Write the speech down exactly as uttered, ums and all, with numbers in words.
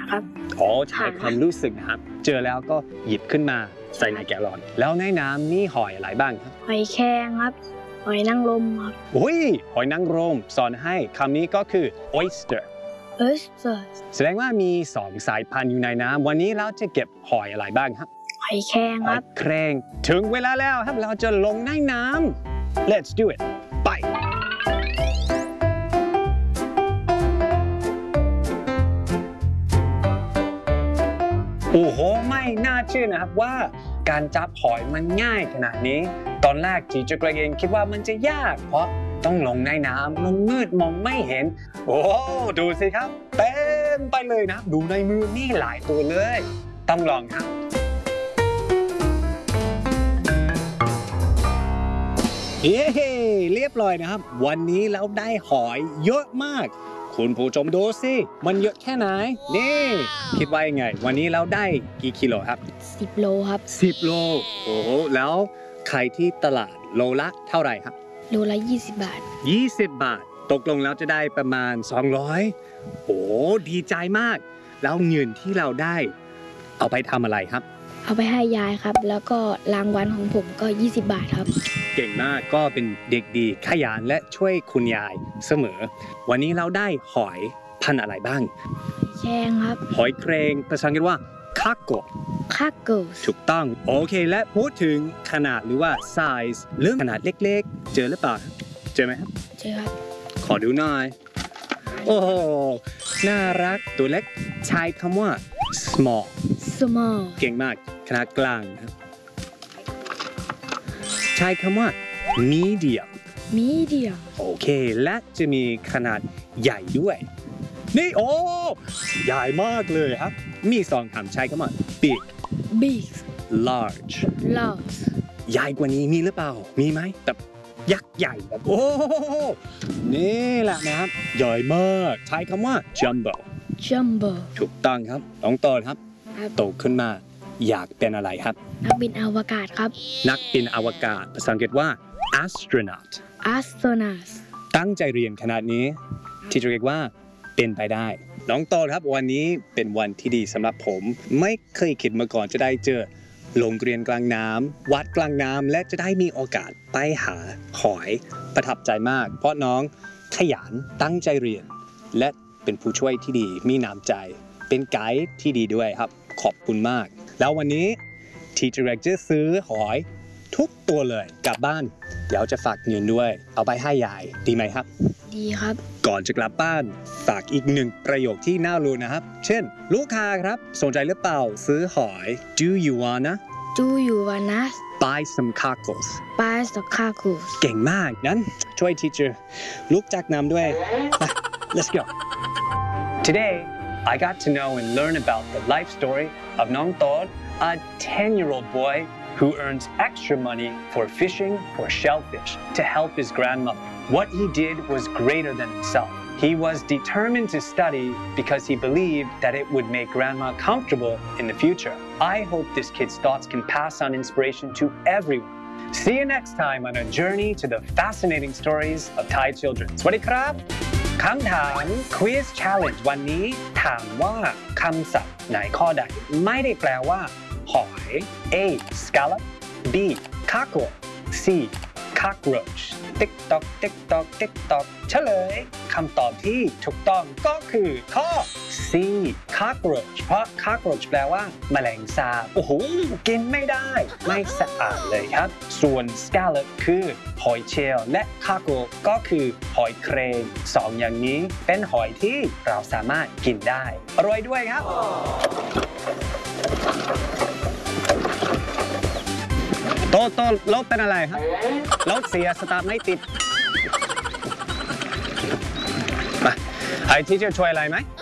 ครับอ๋อใช้ความรู้สึกนะครับเจอแล้วก็หยิบขึ้นมาใส่ในแกลลอนแล้วในน้ำนี่หอยอะไรบ้างครับหอยแครงครับหอยนางรมครับโอ้ยหอยนางรมสอนให้คำนี้ก็คือ oyster oyster แสดงว่ามีสองสายพันธุ์อยู่ในน้ำวันนี้เราจะเก็บหอยอะไรบ้างครับหอยแครงครับหอยแครงถึงเวลาแล้วครับเราจะลงในน้ำ let's do it ไปโอ้โหไม่น่าเชื่อนะครับว่าการจับหอยมันง่ายขนาดนี้ตอนแรกจีเจเกรเองคิดว่ามันจะยากเพราะต้องลงในน้ำมันมืดมองไม่เห็นโอ้ดูสิครับเต็มไปเลยนะดูในมือนี่หลายตัวเลยต้องลองครับเย้เรียบร้อยนะครับวันนี้เราได้หอยเยอะมากคุณผู้ชมดูสิมันเยอะแค่ไหนนี่คิดว่ายังไงวันนี้เราได้กี่กิโลครับสิบโลครับสิบโลโอ้โหแล้วขายที่ตลาดโลละเท่าไหร่ครับโลละยี่สิบบาทยี่สิบบาทตกลงแล้วจะได้ประมาณสองร้อยโอ้ดีใจมากแล้วเงินที่เราได้เอาไปทำอะไรครับเอาไปให้ยายครับแล้วก็รางวัลของผมก็ยี่สิบบาทครับเก่งมากก็เป็นเด็กดีขยันและช่วยคุณยายเสมอวันนี้เราได้หอยพันธุ์อะไรบ้างแครงครับหอยแครงภาษาอังกฤษว่าคาโกคาโกถูกต้องโอเคและพูดถึงขนาดหรือว่า size เรื่องขนาดเล็กๆเจอหรือเปล่าเจอไหมครับเจอครับขอดูหน่อยโอ้โหน่ารักตัวเล็กใช้คำว่า small small เก่งมากขนาดกลางครับใช้คำว่า medium medium โอเคและจะมีขนาดใหญ่ด้วยนี่โอ้ใหญ่มากเลยครับมีสองคำใช้คำว่า big big large large ใหญ่กว่านี้มีหรือเปล่ามีไหมแต่ยักษ์ใหญ่แบบโอ้นี่แหละนะครับใหญ่มากใช้คำว่า jumbo jumbo ถูกต้องครับน้องโตครับโตขึ้นมาอยากเป็นอะไรครับนักบินอวกาศครับนักบินอวกาศภาษาอังกฤษว่า astronaut astronaut ตั้งใจเรียนขนาดนี้ที่จะเรียกว่าเป็นไปได้น้องโตครับวันนี้เป็นวันที่ดีสำหรับผมไม่เคยคิดมาก่อนจะได้เจอโรงเรียนกลางน้ำวัดกลางน้ำและจะได้มีโอกาสไปหาหอยประทับใจมากเพราะน้องขยันตั้งใจเรียนและเป็นผู้ช่วยที่ดีมีน้ำใจเป็นไกด์ที่ดีด้วยครับขอบคุณมากแล้ววันนี้ทีเจอร์จะซื้อหอยทุกตัวเลยกลับบ้านเดี๋ยวจะฝากเงินด้วยเอาไปให้ยายดีไหมครับดีครับก่อนจะกลับบ้านฝากอีกหนึ่งประโยคที่น่ารู้นะครับเช่นลูกค้าครับสนใจหรือเปล่าซื้อหอย Do you wanna Do you wanna buy some cockles buy some cockles เก่งมากนั้นช่วยทีเจอร์ลุกจากน้ำด้วย Let's go Today I got to know and learn about the life story of Nong Tod, a ten-year-old boy who earns extra money for fishing for shellfish to help his grandmother. What he did was greater than himself. He was determined to study because he believed that it would make grandma comfortable in the future. I hope this kid's thoughts can pass on inspiration to everyone. See you next time on a journey to the fascinating stories of Thai children. สวัสดีครับคำถาม Quiz Challenge วันนี้ถามว่าคำศัพท์ไหนข้อใดไม่ได้แปลว่าหอย A. Scallop B. Cockle C. Cockroach ติ๊กตอกติ๊กตอกติ๊กตอกเฉลยคำตอบที่ถูกต้องก็คือข้อ C. Cockroach เพราะ Cockroach แปลว่าแมลงสาบโอ้โหกินไม่ได้ไม่สะอาดเลยครับส่วน Scallop คือหอยเชลล์และ Cockle ก็คือหอยเครงสองอย่างนี้เป็นหอยที่เราสามารถกินได้อร่อยด้วยครับโตโตรถเป็นอะไรครับรถเสียสตาร์ทไม่ติดมาให้ทีเจอร์ช่วยอะไรไหม